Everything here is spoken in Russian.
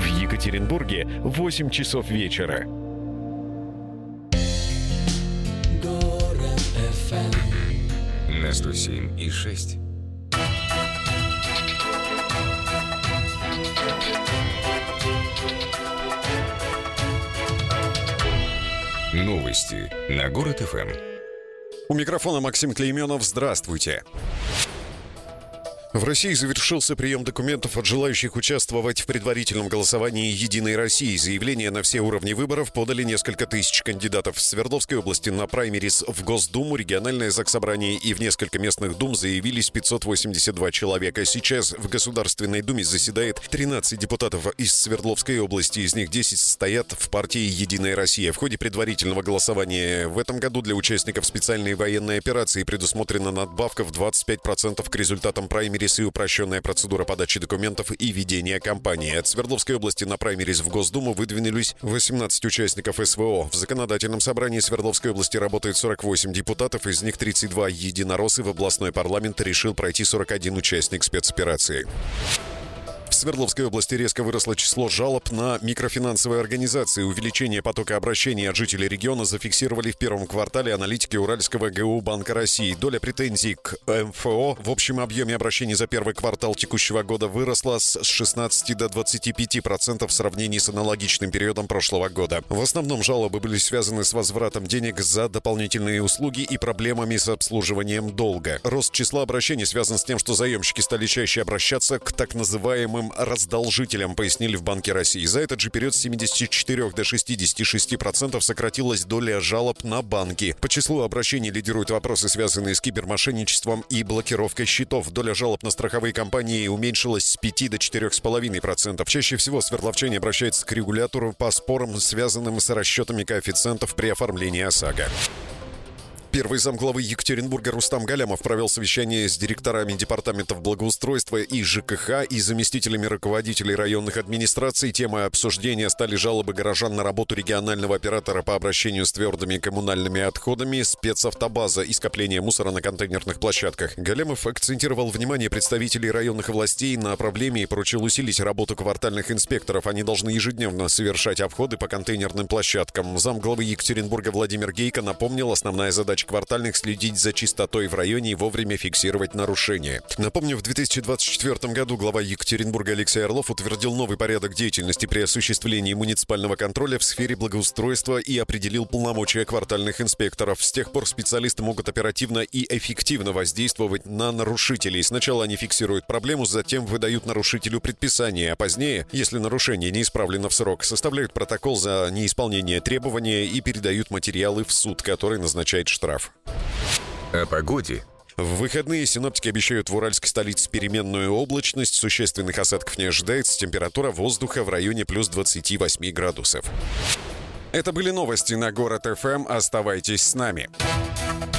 В Екатеринбурге 8 часов вечера. На 107,6. Новости на Город ФМ. У микрофона Максим Клейменов. Здравствуйте. В России завершился прием документов от желающих участвовать в предварительном голосовании «Единой России». Заявления на все уровни выборов подали несколько тысяч кандидатов. В Свердловской области на праймерис в Госдуму, региональное заксобрание и в несколько местных дум заявились 582 человека. Сейчас в Государственной Думе заседает 13 депутатов из Свердловской области. Из них 10 состоят в партии «Единая Россия». В ходе предварительного голосования в этом году для участников специальной военной операции предусмотрена надбавка в 25% к результатам праймерис и упрощенная процедура подачи документов и ведения кампании. От Свердловской области на праймерис в Госдуму выдвинулись 18 участников СВО. В законодательном собрании Свердловской области работает 48 депутатов, из них 32 единороссы. В областной парламент решил пройти 41 участник спецоперации. В Свердловской области резко выросло число жалоб на микрофинансовые организации. Увеличение потока обращений от жителей региона зафиксировали в первом квартале аналитики Уральского ГУ Банка России. Доля претензий к МФО в общем объеме обращений за первый квартал текущего года выросла с 16 до 25% в сравнении с аналогичным периодом прошлого года. В основном жалобы были связаны с возвратом денег за дополнительные услуги и проблемами с обслуживанием долга. Рост числа обращений связан с тем, что заемщики стали чаще обращаться к так называемым раздолжителям, пояснили в Банке России. За этот же период с 74 до 66% сократилась доля жалоб на банки. По числу обращений лидируют вопросы, связанные с кибермошенничеством и блокировкой счетов. Доля жалоб на страховые компании уменьшилась с 5 до 4,5%. Чаще всего свердловчане обращаются к регулятору по спорам, связанным с расчетами коэффициентов при оформлении ОСАГО. Первый замглавы Екатеринбурга Рустам Галямов провел совещание с директорами департаментов благоустройства и ЖКХ и заместителями руководителей районных администраций. Темой обсуждения стали жалобы горожан на работу регионального оператора по обращению с твердыми коммунальными отходами, спецавтобаза и скопление мусора на контейнерных площадках. Галямов акцентировал внимание представителей районных властей на проблеме и поручил усилить работу квартальных инспекторов. Они должны ежедневно совершать обходы по контейнерным площадкам. Замглавы Екатеринбурга Владимир Гейко напомнил, основная задача квартальных — следить за чистотой в районе и вовремя фиксировать нарушения. Напомню, в 2024 году глава Екатеринбурга Алексей Орлов утвердил новый порядок деятельности при осуществлении муниципального контроля в сфере благоустройства и определил полномочия квартальных инспекторов. С тех пор специалисты могут оперативно и эффективно воздействовать на нарушителей. Сначала они фиксируют проблему, затем выдают нарушителю предписание, а позднее, если нарушение не исправлено в срок, составляют протокол за неисполнение требования и передают материалы в суд, который назначает штраф. О погоде. В выходные синоптики обещают в уральской столице переменную облачность, существенных осадков не ожидается, температура воздуха в районе плюс 28 градусов. Это были новости на Город ФМ. Оставайтесь с нами.